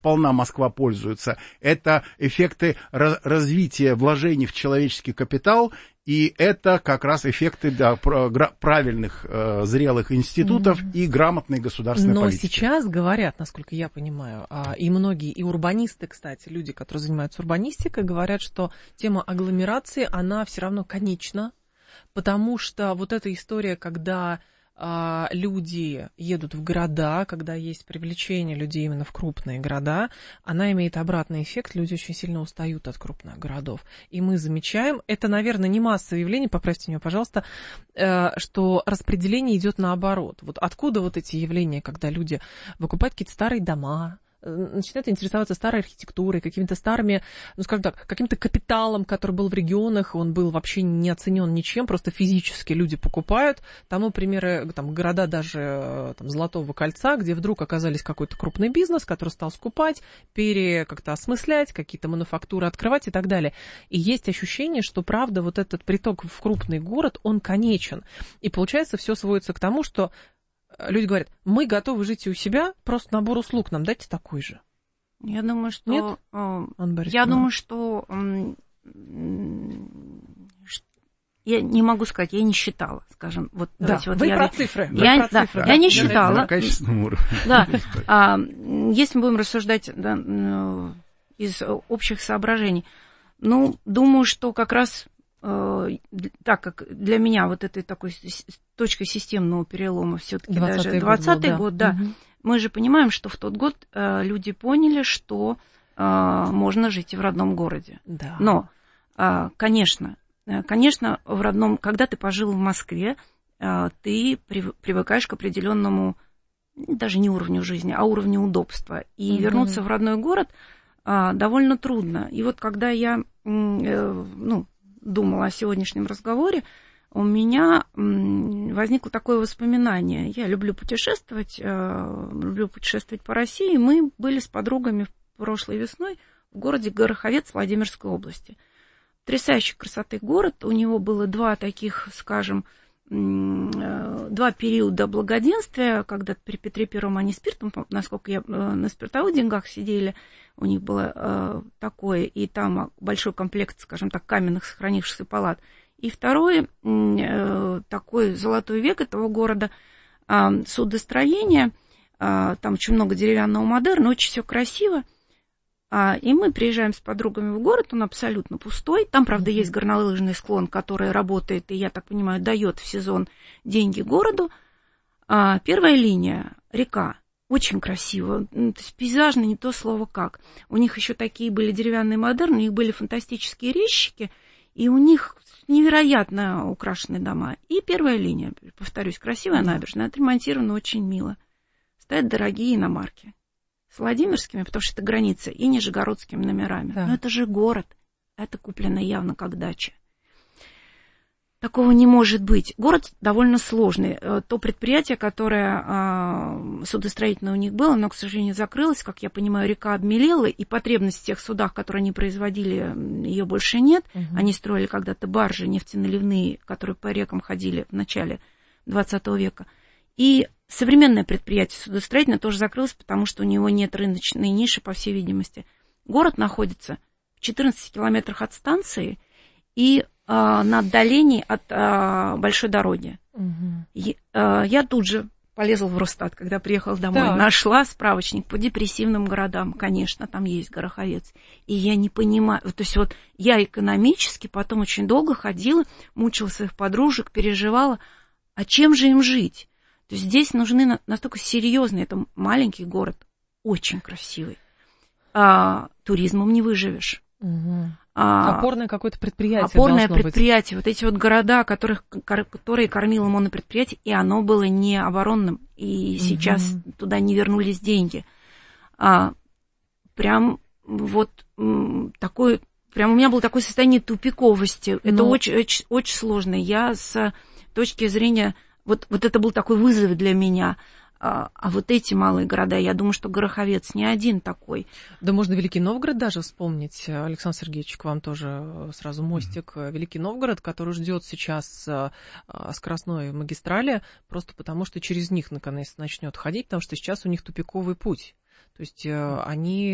сполна Москва пользуется. Это эффекты развития вложений в человеческий капитал, и это как раз эффекты правильных, зрелых институтов и грамотной государственной политики. Но сейчас говорят, насколько я понимаю, и многие, и урбанисты, кстати, люди, которые занимаются урбанистикой, говорят, что тема агломерации, она все равно конечна, потому что вот эта история, когда люди едут в города, когда есть привлечение людей именно в крупные города, она имеет обратный эффект, люди очень сильно устают от крупных городов. И мы замечаем, это, наверное, не массовое явление, поправьте меня, пожалуйста, что распределение идет наоборот. Вот откуда вот эти явления, когда люди выкупают какие-то старые дома, начинают интересоваться старой архитектурой, какими-то старыми, ну, скажем так, каким-то капиталом, который был в регионах, он был вообще не оценен ничем, просто физически люди покупают. Тому примеры, там, города даже там, Золотого кольца, где вдруг оказались какой-то крупный бизнес, который стал скупать, как-то осмыслять, какие-то мануфактуры открывать и так далее. И есть ощущение, что, правда, вот этот приток в крупный город, он конечен. И получается, все сводится к тому, что люди говорят, мы готовы жить и у себя, просто набор услуг нам дайте такой же. Я думаю, что... Нет? Я думаю, что... Я не могу сказать, я не считала, скажем. Вот, да, вот вы я, про цифры. Я не считала. На качественном уровне. Да. Если мы будем рассуждать из общих соображений, ну, думаю, что как раз... так как для меня вот этой такой точкой системного перелома все-таки даже 20-й год, да. Угу. Мы же понимаем, что в тот год люди поняли, что можно жить и в родном городе. Да. Но, конечно, в родном, когда ты пожил в Москве, ты привыкаешь к определенному, даже не уровню жизни, а уровню удобства. И вернуться в родной город довольно трудно. И вот когда я, думала о сегодняшнем разговоре, у меня возникло такое воспоминание. Я люблю путешествовать по России. Мы были с подругами прошлой весной в городе Гороховец Владимирской области. Потрясающей красоты город. У него было два таких, скажем, два периода благоденствия, когда при Петре Первом они спиртом, насколько я на спиртовых деньгах сидели, у них было такое, и там большой комплект, скажем так, каменных сохранившихся палат. И второй, такой золотой век этого города, судостроение, там очень много деревянного модерна, очень все красиво. И мы приезжаем с подругами в город, он абсолютно пустой. Там, правда, есть горнолыжный склон, который работает, и, я так понимаю, дает в сезон деньги городу. Первая линия, река, очень красиво. То есть пейзажно не то слово как. У них еще такие были деревянные модерны, у них были фантастические резчики, и у них невероятно украшенные дома. И первая линия, повторюсь, красивая набережная, отремонтирована очень мило. Стоят дорогие иномарки. С Владимирскими, потому что это граница, и нижегородскими номерами. Да. Но это же город. Это куплено явно как дача. Такого не может быть. Город довольно сложный. То предприятие, которое судостроительное у них было, оно, к сожалению, закрылось. Как я понимаю, река обмелела, и потребность в тех судах, которые они производили, ее больше нет. Они строили когда-то баржи нефтеналивные, которые по рекам ходили в начале 20 века. И современное предприятие судостроительное тоже закрылось, потому что у него нет рыночной ниши, по всей видимости. Город находится в 14 километрах от станции и на отдалении от большой дороги. Я тут же полезла в Росстат, когда приехала домой. Да. Нашла справочник по депрессивным городам. Конечно, там есть Гороховец. И я не понимаю. То есть вот я экономически потом очень долго ходила, мучила своих подружек, переживала, а чем же им жить? То есть здесь нужны настолько серьезные, это маленький город, очень красивый. Туризмом не выживешь. Опорное какое-то предприятие. Опорное предприятие. Вот эти вот города, которые кормило монопредприятие, и оно было не оборонным, и сейчас туда не вернулись деньги. Прям вот такое, прям у меня было такое состояние тупиковости. Это очень, очень сложно. Я с точки зрения... Вот это был такой вызов для меня. А вот эти малые города, я думаю, что Гороховец не один такой. Да можно Великий Новгород даже вспомнить. Александр Сергеевич, к вам тоже сразу мостик. Великий Новгород, который ждет сейчас скоростной магистрали, просто потому что через них наконец начнет ходить, потому что сейчас у них тупиковый путь. То есть они